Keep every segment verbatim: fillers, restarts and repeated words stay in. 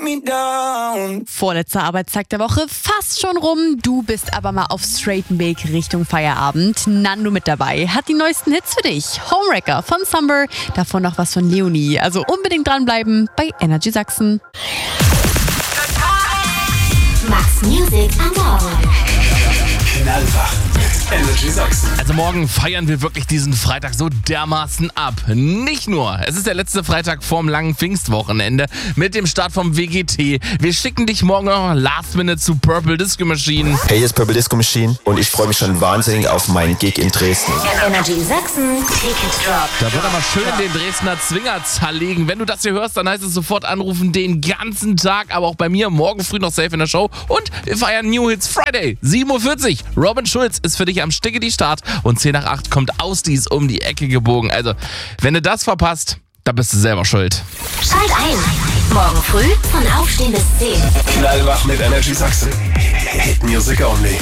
me down. Vorletzter Arbeitstag der Woche, fast schon rum. Du bist aber mal auf straighten Weg Richtung Feierabend. Nando mit dabei hat die neuesten Hits für dich. Homewrecker von Summer, davon noch was von Leonie. Also unbedingt dranbleiben bei Energy Sachsen. Max Music am Morgen. Knallwach mit Energy Sachsen. Also morgen feiern wir wirklich diesen Freitag so dermaßen ab. Nicht nur, es ist der letzte Freitag vorm langen Pfingstwochenende mit dem Start vom W G T. Wir schicken dich morgen noch Last Minute zu Purple Disco Machine. Hey, hier ist Purple Disco Machine und ich freue mich schon wahnsinnig auf meinen Gig in Dresden. Energy Sachsen, Ticket Drop. Da wird aber schön den Dresdner Zwinger zerlegen. Wenn du das hier hörst, dann heißt es sofort anrufen den ganzen Tag. Aber auch bei mir morgen früh noch safe in der Show. Und wir feiern New Hits Friday, sieben Uhr vierzig. Robin Schulz ist für dich am Sticke die Start und zehn nach acht kommt Ausdies um die Ecke gebogen. Also, wenn du das verpasst, dann bist du selber schuld. Schalt ein. Morgen früh von Aufstehen bis zehn. Knallwach mit Energy Sachsen. Hit Music Only.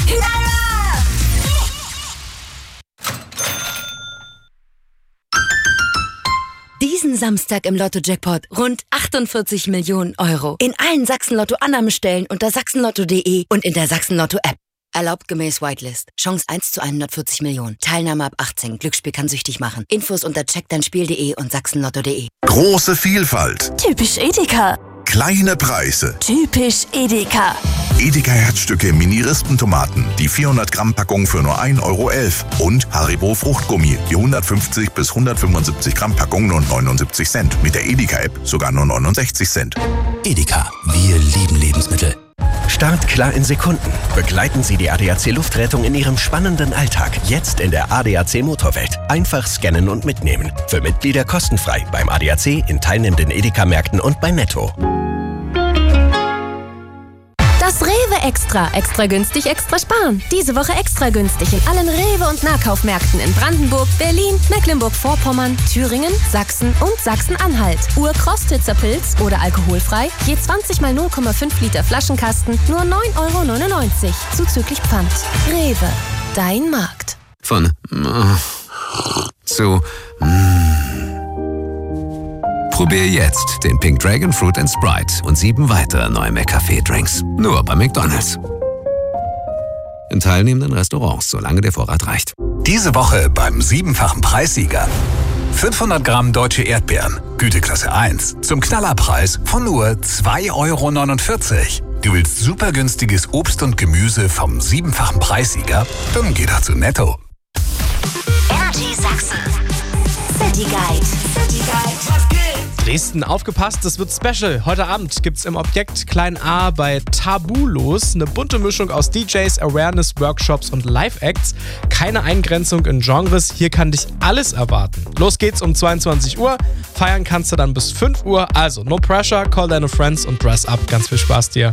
Diesen Samstag im Lotto-Jackpot rund achtundvierzig Millionen Euro. In allen Sachsen-Lotto-Annahmestellen unter sachsenlotto punkt de und in der Sachsen-Lotto-App. Erlaubt gemäß Whitelist. Chance eins zu hundertvierzig Millionen. Teilnahme ab achtzehn. Glücksspiel kann süchtig machen. Infos unter check dein spiel punkt de und sachsenlotto punkt de. Große Vielfalt. Typisch Edeka. Kleine Preise. Typisch Edeka. Edeka Herzstücke Mini-Rispentomaten. Die vierhundert Gramm Packung für nur ein Euro elf. Und Haribo Fruchtgummi. Die hundertfünfzig bis hundertfünfundsiebzig Gramm Packung nur neunundsiebzig Cent. Mit der Edeka-App sogar nur neunundsechzig Cent. Edeka. Wir lieben Lebensmittel. Start klar in Sekunden. Begleiten Sie die A D A C Luftrettung in Ihrem spannenden Alltag. Jetzt in der A D A C Motorwelt. Einfach scannen und mitnehmen. Für Mitglieder kostenfrei beim A D A C, in teilnehmenden Edeka-Märkten und bei Netto. Das Rewe Extra. Extra günstig, extra sparen. Diese Woche extra günstig in allen Rewe- und Nahkaufmärkten in Brandenburg, Berlin, Mecklenburg-Vorpommern, Thüringen, Sachsen und Sachsen-Anhalt. Ur-Krostitzer Pilz oder alkoholfrei, je zwanzig mal null Komma fünf Liter Flaschenkasten, nur neun Euro neunundneunzig, zuzüglich Pfand. Rewe, dein Markt. Von äh, zu mm. Probier jetzt den Pink Dragon Fruit and Sprite und sieben weitere neue McCafé-Drinks. Nur bei McDonald's. In teilnehmenden Restaurants, solange der Vorrat reicht. Diese Woche beim siebenfachen Preissieger. fünfhundert Gramm deutsche Erdbeeren, Güteklasse eins, zum Knallerpreis von nur zwei Euro neunundvierzig. Du willst super günstiges Obst und Gemüse vom siebenfachen Preissieger? Dann geh doch zu Netto. Energy Sachsen. City Guide. City Guide. Dresden, aufgepasst, es wird special. Heute Abend gibt's im Objekt Klein A bei Tabulos eine bunte Mischung aus D Js, Awareness, Workshops und Live-Acts. Keine Eingrenzung in Genres, hier kann dich alles erwarten. Los geht's um zweiundzwanzig Uhr, feiern kannst du dann bis fünf Uhr. Also, no pressure, call deine Friends und dress up. Ganz viel Spaß dir.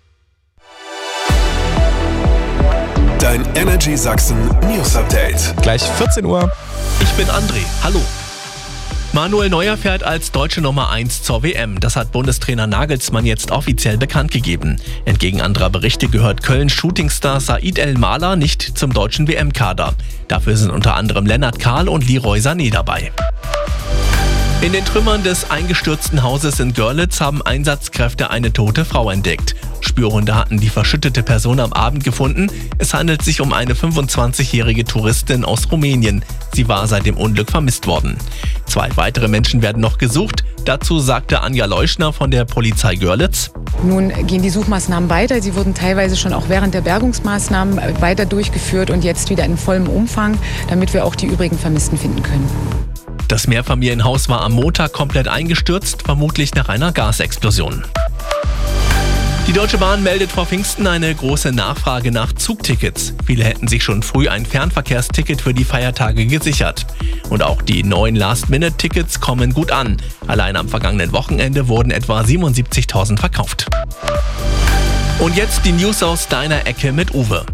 Dein Energy Sachsen News Update. Gleich vierzehn Uhr. Ich bin André. Hallo. Manuel Neuer fährt als deutsche Nummer eins zur W M. Das hat Bundestrainer Nagelsmann jetzt offiziell bekannt gegeben. Entgegen anderer Berichte gehört Kölns Shootingstar Said El-Maler nicht zum deutschen W M-Kader. Dafür sind unter anderem Lennart Kahl und Leroy Sané dabei. In den Trümmern des eingestürzten Hauses in Görlitz haben Einsatzkräfte eine tote Frau entdeckt. Spürhunde hatten die verschüttete Person am Abend gefunden. Es handelt sich um eine fünfundzwanzigjährige Touristin aus Rumänien. Sie war seit dem Unglück vermisst worden. Zwei weitere Menschen werden noch gesucht. Dazu sagte Anja Leuschner von der Polizei Görlitz: Nun gehen die Suchmaßnahmen weiter. Sie wurden teilweise schon auch während der Bergungsmaßnahmen weiter durchgeführt und jetzt wieder in vollem Umfang, damit wir auch die übrigen Vermissten finden können. Das Mehrfamilienhaus war am Montag komplett eingestürzt, vermutlich nach einer Gasexplosion. Die Deutsche Bahn meldet vor Pfingsten eine große Nachfrage nach Zugtickets. Viele hätten sich schon früh ein Fernverkehrsticket für die Feiertage gesichert. Und auch die neuen Last-Minute-Tickets kommen gut an. Allein am vergangenen Wochenende wurden etwa siebenundsiebzigtausend verkauft. Und jetzt die News aus deiner Ecke mit Uwe.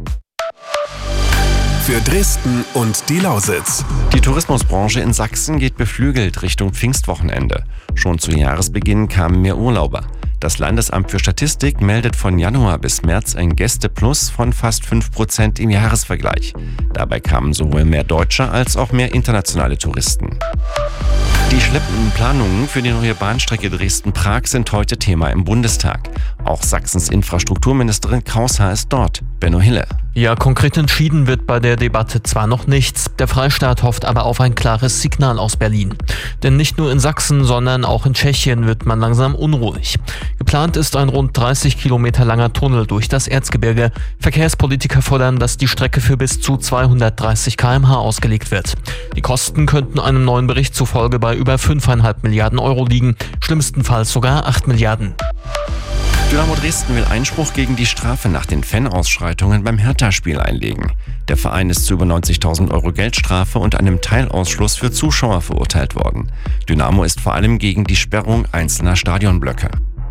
Für Dresden und die Lausitz. Die Tourismusbranche in Sachsen geht beflügelt Richtung Pfingstwochenende. Schon zu Jahresbeginn kamen mehr Urlauber. Das Landesamt für Statistik meldet von Januar bis März ein Gästeplus von fast fünf Prozent im Jahresvergleich. Dabei kamen sowohl mehr deutsche als auch mehr internationale Touristen. Die schleppenden Planungen für die neue Bahnstrecke Dresden-Prag sind heute Thema im Bundestag. Auch Sachsens Infrastrukturministerin Kraushaar ist dort. Benno Hille. Ja, konkret entschieden wird bei der Debatte zwar noch nichts, der Freistaat hofft aber auf ein klares Signal aus Berlin. Denn nicht nur in Sachsen, sondern auch in Tschechien wird man langsam unruhig. Geplant ist ein rund dreißig Kilometer langer Tunnel durch das Erzgebirge. Verkehrspolitiker fordern, dass die Strecke für bis zu zweihundertdreißig Kilometer pro Stunde ausgelegt wird. Die Kosten könnten einem neuen Bericht zufolge bei über fünfeinhalb Milliarden Euro liegen, schlimmstenfalls sogar acht Milliarden. Dynamo Dresden will Einspruch gegen die Strafe nach den Fanausschreitungen beim Hertha-Spiel einlegen. Der Verein ist zu über neunzigtausend Euro Geldstrafe und einem Teilausschluss für Zuschauer verurteilt worden. Dynamo ist vor allem gegen die Sperrung einzelner Stadionblöcke.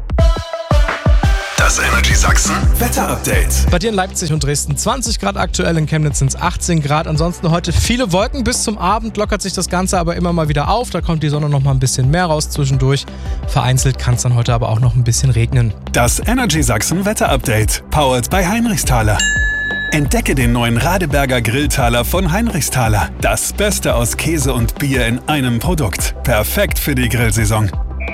Das Energy Sachsen Wetter-Update. Bei dir in Leipzig und Dresden zwanzig Grad aktuell, in Chemnitz sind es achtzehn Grad. Ansonsten heute viele Wolken. Bis zum Abend lockert sich das Ganze aber immer mal wieder auf. Da kommt die Sonne noch mal ein bisschen mehr raus zwischendurch. Vereinzelt kann es dann heute aber auch noch ein bisschen regnen. Das Energy Sachsen Wetter-Update. Powered by Heinrichsthaler. Entdecke den neuen Radeberger Grilltaler von Heinrichsthaler. Das Beste aus Käse und Bier in einem Produkt. Perfekt für die Grillsaison.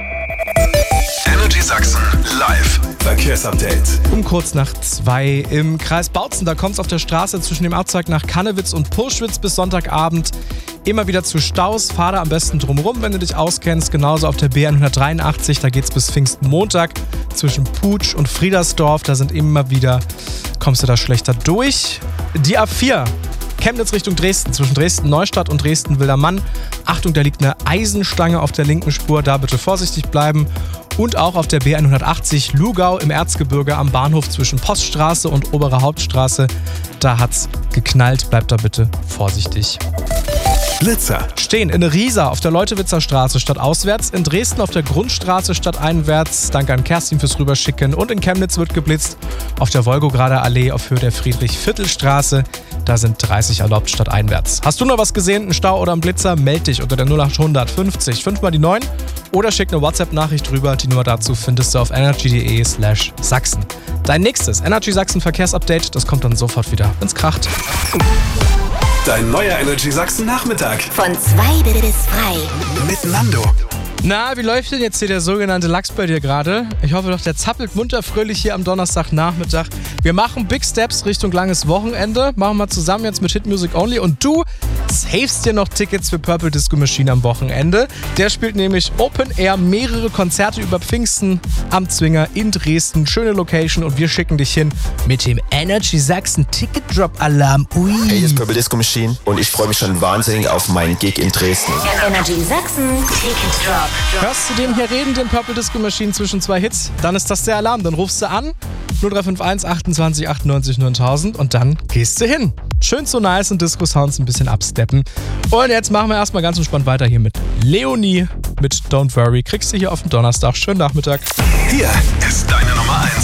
Energy Sachsen live Verkehrsupdate. Um kurz nach zwei im Kreis Bautzen, da kommt es auf der Straße zwischen dem Abzweig nach Kannewitz und Purschwitz bis Sonntagabend immer wieder zu Staus. Fahr da am besten drumherum, wenn du dich auskennst. Genauso auf der B hundertdreiundachtzig, da geht es bis Pfingstmontag zwischen Putsch und Friedersdorf. Da sind immer wieder, kommst du da schlechter durch. Die A vier. Chemnitz Richtung Dresden, zwischen Dresden-Neustadt und Dresden-Wildermann. Achtung, da liegt eine Eisenstange auf der linken Spur, da bitte vorsichtig bleiben. Und auch auf der B hundertachtzig Lugau im Erzgebirge am Bahnhof zwischen Poststraße und Obere Hauptstraße. Da hat's geknallt, bleibt da bitte vorsichtig. Blitzer. Stehen in Riesa auf der Leutewitzer Straße statt auswärts, in Dresden auf der Grundstraße statt einwärts. Danke an Kerstin fürs Rüberschicken. Und in Chemnitz wird geblitzt auf der Wolgograder Allee auf Höhe der Friedrich-Viertel-Straße. Da sind dreißig erlaubt statt einwärts. Hast du noch was gesehen, einen Stau oder einen Blitzer? Meld dich unter der null acht hundert fünfzig fünf mal die neun oder schick eine WhatsApp-Nachricht rüber. Die Nummer dazu findest du auf energy.de slash Sachsen. Dein nächstes Energy Sachsen Verkehrsupdate, das kommt dann sofort wieder, wenn's kracht. Dein neuer Energy Sachsen Nachmittag. Von zwei bis frei. Mit Nando. Na, wie läuft denn jetzt hier der sogenannte Lachs bei dir gerade? Ich hoffe doch, der zappelt munter fröhlich hier am Donnerstagnachmittag. Wir machen Big Steps Richtung langes Wochenende. Machen wir zusammen jetzt mit Hit Music Only. Und du savest dir noch Tickets für Purple Disco Machine am Wochenende. Der spielt nämlich Open Air mehrere Konzerte über Pfingsten am Zwinger in Dresden. Schöne Location und wir schicken dich hin mit dem Energy Sachsen Ticket Drop Alarm. Ui. Hey, hier ist Purple Disco Machine und ich freue mich schon wahnsinnig auf meinen Gig in Dresden. Energy Sachsen Ticket Drop. Hörst du den hier reden, den Purple Disco Machine zwischen zwei Hits? Dann ist das der Alarm. Dann rufst du an null drei fünf eins achtundzwanzig achtundneunzig neuntausend und dann gehst du hin. Schön so nice und Disco-Sounds ein bisschen absteppen. Und jetzt machen wir erstmal ganz entspannt weiter hier mit Leonie mit Don't Worry. Kriegst du hier auf den Donnerstag. Schönen Nachmittag. Hier ist deine Nummer eins.